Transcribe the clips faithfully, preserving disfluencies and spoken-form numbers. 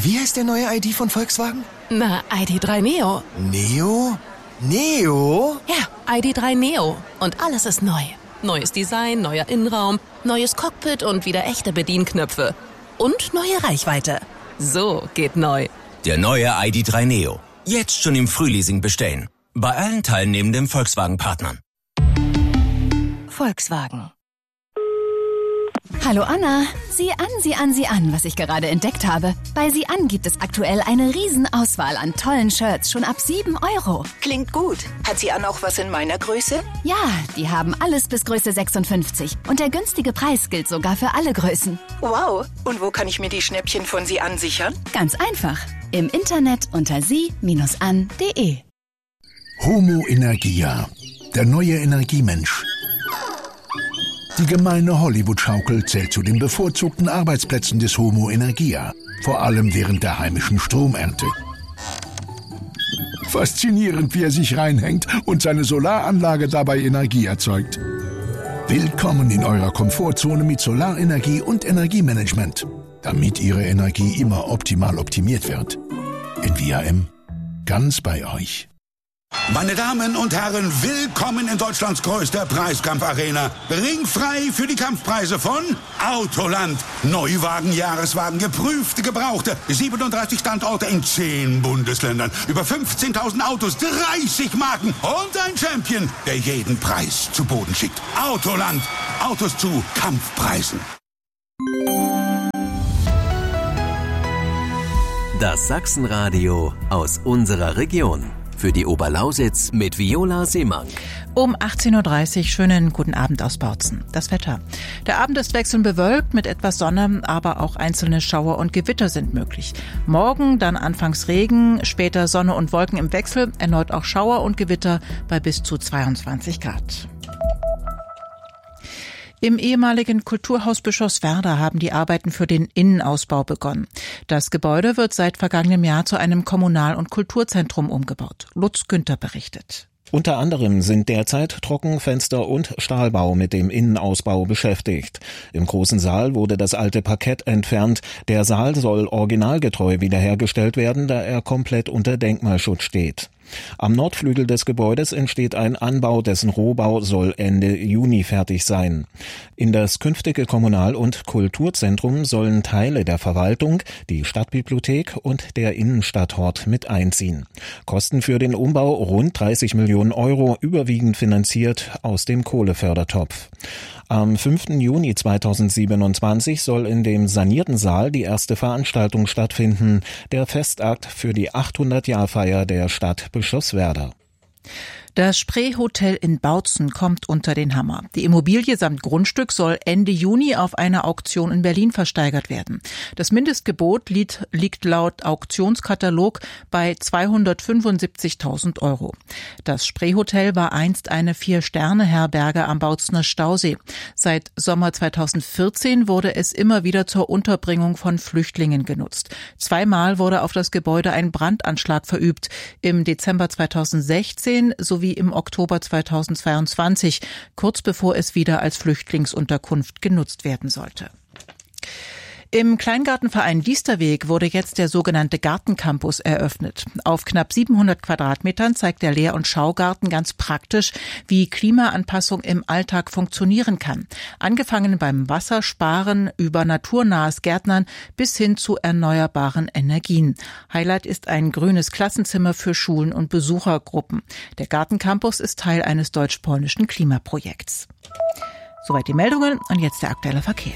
Wie heißt der neue I D von Volkswagen? Na, I D drei Neo. Neo? Neo? Ja, I D drei Neo. Und alles ist neu. Neues Design, neuer Innenraum, neues Cockpit und wieder echte Bedienknöpfe. Und neue Reichweite. So geht neu. Der neue I D drei Neo. Jetzt schon im Frühleasing bestellen. Bei allen teilnehmenden Volkswagen-Partnern. Volkswagen. Hallo Anna, sieh an, sieh an, sieh an, was ich gerade entdeckt habe. Bei Sieh an gibt es aktuell eine Riesenauswahl an tollen Shirts, schon ab sieben Euro. Klingt gut. Hat Sieh an auch was in meiner Größe? Ja, die haben alles bis Größe sechsundfünfzig. Und der günstige Preis gilt sogar für alle Größen. Wow. Und wo kann ich mir die Schnäppchen von Sieh an sichern? Ganz einfach. Im Internet unter sie Bindestrich an punkt de. Homo Energia, der neue Energiemensch. Die gemeine Hollywood-Schaukel zählt zu den bevorzugten Arbeitsplätzen des Homo Energia, vor allem während der heimischen Stromernte. Faszinierend, wie er sich reinhängt und seine Solaranlage dabei Energie erzeugt. Willkommen in eurer Komfortzone mit Solarenergie und Energiemanagement, damit Ihre Energie immer optimal optimiert wird. In V R M, ganz bei euch. Meine Damen und Herren, willkommen in Deutschlands größter Preiskampfarena. Ringfrei für die Kampfpreise von Autoland. Neuwagen, Jahreswagen, geprüfte, gebrauchte. siebenunddreißig Standorte in zehn Bundesländern. Über fünfzehntausend Autos, dreißig Marken und ein Champion, der jeden Preis zu Boden schickt. Autoland. Autos zu Kampfpreisen. Das Sachsenradio aus unserer Region. Für die Oberlausitz mit Viola Seemann. Um achtzehn Uhr dreißig, schönen guten Abend aus Bautzen. Das Wetter. Der Abend ist wechselnd bewölkt mit etwas Sonne, aber auch einzelne Schauer und Gewitter sind möglich. Morgen dann anfangs Regen, später Sonne und Wolken im Wechsel, erneut auch Schauer und Gewitter bei bis zu zweiundzwanzig Grad. Im ehemaligen Kulturhaus Bischofswerda haben die Arbeiten für den Innenausbau begonnen. Das Gebäude wird seit vergangenem Jahr zu einem Kommunal- und Kulturzentrum umgebaut. Lutz Günther berichtet. Unter anderem sind derzeit Trockenfenster und Stahlbau mit dem Innenausbau beschäftigt. Im großen Saal wurde das alte Parkett entfernt. Der Saal soll originalgetreu wiederhergestellt werden, da er komplett unter Denkmalschutz steht. Am Nordflügel des Gebäudes entsteht ein Anbau, dessen Rohbau soll Ende Juni fertig sein. In das künftige Kommunal- und Kulturzentrum sollen Teile der Verwaltung, die Stadtbibliothek und der Innenstadthort mit einziehen. Kosten für den Umbau rund dreißig Millionen Euro, überwiegend finanziert aus dem Kohlefördertopf. Am fünften Juni zweitausendsiebenundzwanzig soll in dem sanierten Saal die erste Veranstaltung stattfinden, der Festakt für die achthundert-Jahr-Feier der Stadt Bischofswerda. Das Spree-Hotel in Bautzen kommt unter den Hammer. Die Immobilie samt Grundstück soll Ende Juni auf einer Auktion in Berlin versteigert werden. Das Mindestgebot liegt laut Auktionskatalog bei zweihundertfünfundsiebzigtausend Euro. Das Spree-Hotel war einst eine Vier-Sterne-Herberge am Bautzener Stausee. Seit Sommer zweitausendvierzehn wurde es immer wieder zur Unterbringung von Flüchtlingen genutzt. Zweimal wurde auf das Gebäude ein Brandanschlag verübt. Im Dezember zweitausendsechzehn sowie im Oktober zweitausendzweiundzwanzig, kurz bevor es wieder als Flüchtlingsunterkunft genutzt werden sollte. Im Kleingartenverein Diesterweg wurde jetzt der sogenannte Gartencampus eröffnet. Auf knapp siebenhundert Quadratmetern zeigt der Lehr- und Schaugarten ganz praktisch, wie Klimaanpassung im Alltag funktionieren kann. Angefangen beim Wassersparen über naturnahes Gärtnern bis hin zu erneuerbaren Energien. Highlight ist ein grünes Klassenzimmer für Schulen und Besuchergruppen. Der Gartencampus ist Teil eines deutsch-polnischen Klimaprojekts. Soweit die Meldungen und jetzt der aktuelle Verkehr.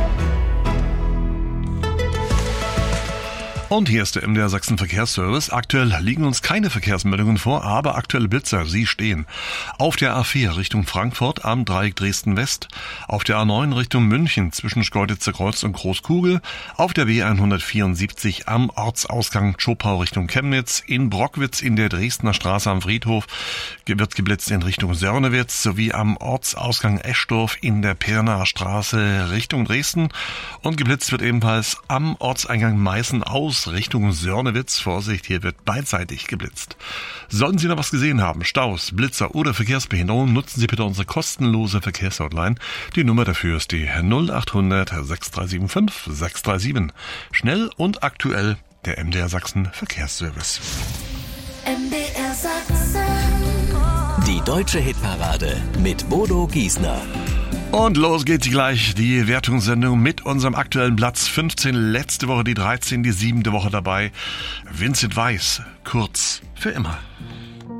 Und hier ist der M D R Sachsen Verkehrsservice. Aktuell liegen uns keine Verkehrsmeldungen vor, aber aktuelle Blitzer, sie stehen. Auf der A vier Richtung Frankfurt am Dreieck Dresden-West, auf der A neun Richtung München zwischen Schkeuditzer Kreuz und Großkugel, auf der B hundertvierundsiebzig am Ortsausgang Zschopau Richtung Chemnitz, in Brockwitz in der Dresdner Straße am Friedhof wird geblitzt in Richtung Sörnewitz, sowie am Ortsausgang Eschdorf in der Pirnaer Straße Richtung Dresden, und geblitzt wird ebenfalls am Ortseingang Meißen aus Richtung Sörnewitz. Vorsicht, hier wird beidseitig geblitzt. Sollten Sie noch was gesehen haben, Staus, Blitzer oder Verkehrsbehinderung, nutzen Sie bitte unsere kostenlose Verkehrshotline. Die Nummer dafür ist die null achthundert sechs drei sieben fünf sechs drei sieben. Schnell und aktuell der M D R Sachsen Verkehrsservice. M D R Sachsen. Die deutsche Hitparade mit Bodo Giesner. Und los geht's gleich, die Wertungssendung mit unserem aktuellen Platz fünfzehn. Letzte Woche die dreizehn, die siebente Woche dabei. Vincent Weiss, kurz für immer.